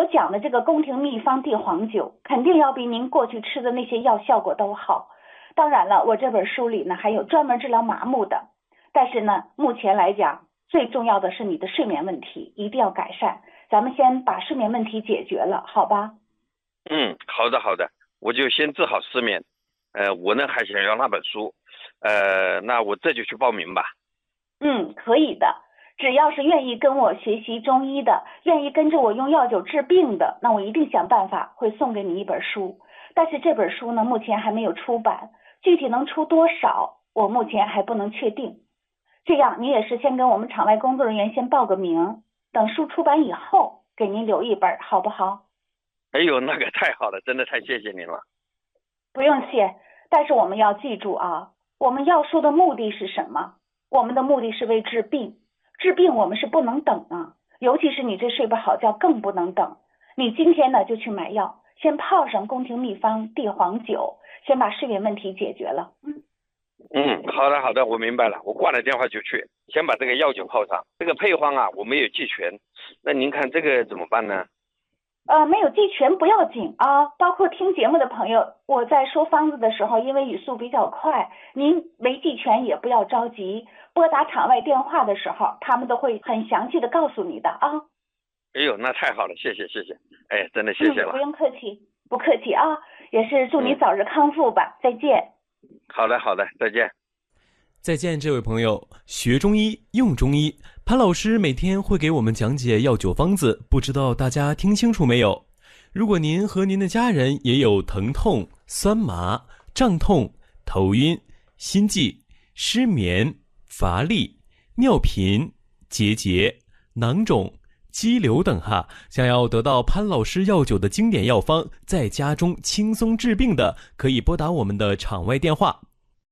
我讲的这个宫廷秘方地黄酒，肯定要比您过去吃的那些药效果都好。当然了，我这本书里呢还有专门治疗麻木的，但是呢，目前来讲，最重要的是你的睡眠问题一定要改善。咱们先把睡眠问题解决了，好吧？ 好的好的，我就先治好失眠。我呢还想要那本书，那我这就去报名吧。 可以的。只要是愿意跟我学习中医的，愿意跟着我用药酒治病的，那我一定想办法会送给你一本书。但是这本书呢，目前还没有出版，具体能出多少，我目前还不能确定。这样你也是先跟我们场外工作人员先报个名，等书出版以后给您留一本，好不好？ 哎呦，那个太好了，真的太谢谢您了。 不用谢，但是我们要记住啊，我们要书的目的是什么？我们的目的是为治病，治病我们是不能等啊，尤其是你这睡不好觉更不能等。你今天呢就去买药，先泡上宫廷秘方地黄酒，先把睡眠问题解决了。 好的好的，我明白了，我挂了电话就去，先把这个药酒泡上。这个配方啊我没有记全，那您看这个怎么办呢？ 没有记全不要紧啊，包括听节目的朋友，我在说方子的时候，因为语速比较快，您没记全也不要着急，拨打场外电话的时候，他们都会很详细的告诉你的啊。 哎呦，那太好了，谢谢谢谢，哎，真的谢谢了。 不用客气，不客气啊，也是祝你早日康复吧，再见。 好的好的，再见。 再见，这位朋友。学中医用中医，潘老师每天会给我们讲解药酒方子，不知道大家听清楚没有？如果您和您的家人也有疼痛、酸麻、胀痛、头晕、心悸、失眠、乏力、尿频、结节、囊肿、肌瘤等想要得到潘老师药酒的经典药方，在家中轻松治病的，可以拨打我们的场外电话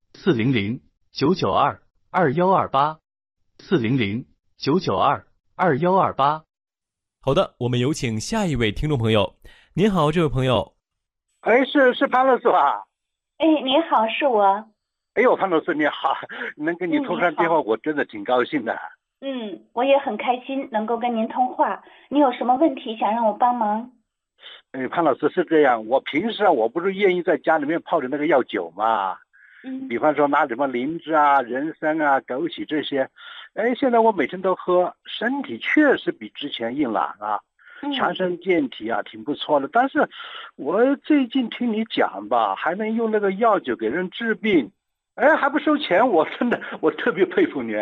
400-992-2128，400-992-2128。好的，我们有请下一位听众朋友。您好，这位朋友。 是潘老师吧？ 你好，是我。 哎呦，潘老师你好，能跟你通上电话，我真的挺高兴的。 我也很开心能够跟您通话。你有什么问题想让我帮忙？ 潘老师是这样，我平时我不是愿意在家里面泡的那个药酒嘛，比方说拿什么灵芝啊、人参啊、枸杞这些，现在我每天都喝，身体确实比之前硬朗啊，强身健体啊，挺不错的。但是我最近听你讲吧，还能用那个药酒给人治病，还不收钱，我特别佩服您。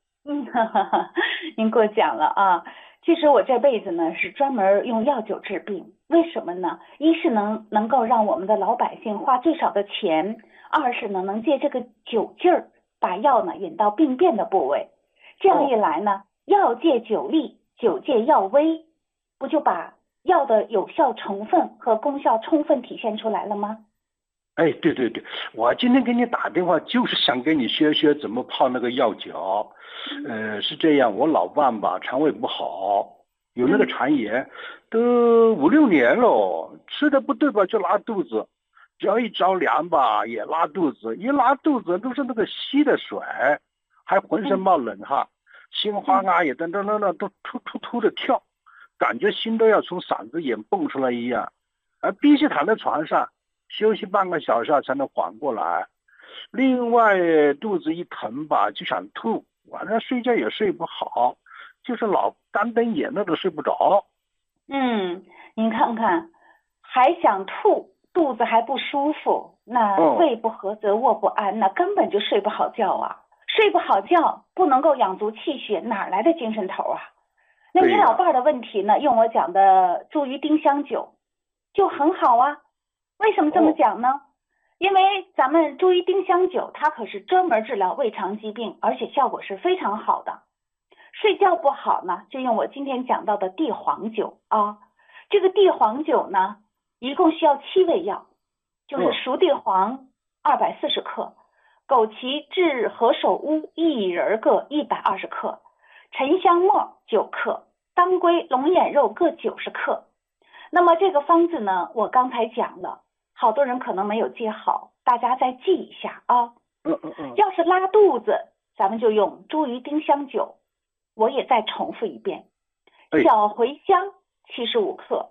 您过奖了啊。其实我这辈子呢是专门用药酒治病，为什么呢？一是能够让我们的老百姓花最少的钱，二是呢能借这个酒劲儿把药呢引到病变的部位，这样一来呢，药借酒力，酒借药威，不就把药的有效成分和功效充分体现出来了吗？ 对，我今天给你打电话就是想给你学学怎么泡那个药酒。是这样，我老伴吧肠胃不好，有那个肠炎，都5-6年了，吃的不对吧就拉肚子，只要一着凉吧也拉肚子，一拉肚子都是那个稀的水，还浑身冒冷汗，心慌啊也都突的跳，感觉心都要从嗓子眼蹦出来一样，必须躺在床上休息半个小时才能缓过来。另外肚子一疼吧就想吐，晚上睡觉也睡不好，就是老干瞪眼那都睡不着。 您看看，还想吐，肚子还不舒服，那胃不和则卧不安，那根本就睡不好觉啊。睡不好觉不能够养足气血，哪来的精神头啊？那你老伴的问题呢，用我讲的茱萸丁香酒就很好啊。为什么这么讲呢？因为咱们茱萸丁香酒它可是专门治疗胃肠疾病，而且效果是非常好的。睡觉不好呢，就用我今天讲到的地黄酒啊。这个地黄酒呢，一共需要7味药，就是熟地黄240克，枸杞、炙何首乌、薏仁各120克，沉香末9克，当归、龙眼肉各90克。那么这个方子呢，我刚才讲了，好多人可能没有记好，大家再记一下啊。要是拉肚子，咱们就用茱萸丁香酒。我也再重复一遍，小茴香75克，